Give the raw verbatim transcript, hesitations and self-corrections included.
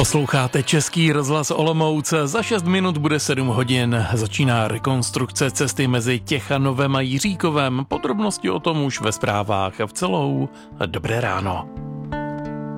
Posloucháte Český rozhlas Olomouc. Za šest minut bude sedm hodin. Začíná rekonstrukce cesty mezi Těchanovem a Jiříkovem. Podrobnosti o tom už ve zprávách v celou. Dobré ráno.